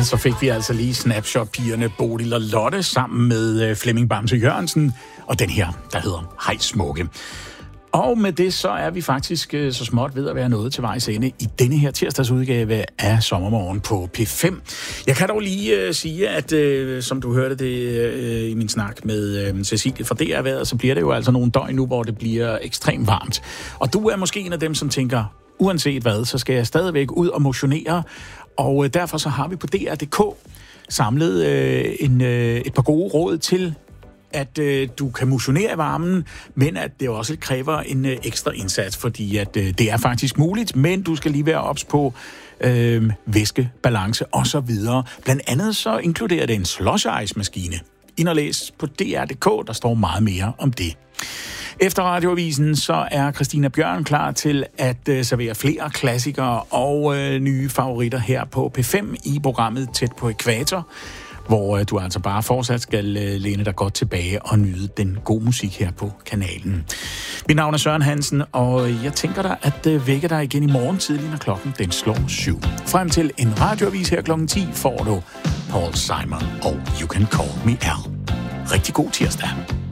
så fik vi altså lige Snapshot-pigerne Bodil og Lotte sammen med Flemming Bamse Jørgensen, og den her, der hedder Hej Smukke. Og med det, så er vi faktisk så småt ved at være nået til vejs ende i denne her tirsdagsudgave af Sommermorgen på P5. Jeg kan dog lige sige, at som du hørte det i min snak med Cecilie fra DR-været, så bliver det jo altså nogle døgn nu, hvor det bliver ekstremt varmt. Og du er måske en af dem, som tænker, uanset hvad, så skal jeg stadigvæk ud og motionere. Og derfor så har vi på DR.dk samlet et par gode råd til, at du kan motionere i varmen, men at det også kræver en ekstra indsats, fordi at det er faktisk muligt, men du skal lige være ops på væskebalance og så videre. Blandt andet så inkluderer det en slush ice maskine. Ind og læs på DR.dk, der står meget mere om det. Efter radioavisen så er Christina Bjørn klar til at servere flere klassikere og nye favoritter her på P5 i programmet Tæt på Ækvator, hvor du altså bare fortsat skal læne dig godt tilbage og nyde den gode musik her på kanalen. Mit navn er Søren Hansen, og jeg tænker dig at vække dig igen i morgen tidlig, når klokken den slår 7. Frem til en radioavis her klokken 10 får du Paul Simon og You Can Call Me Al. Rigtig god tirsdag.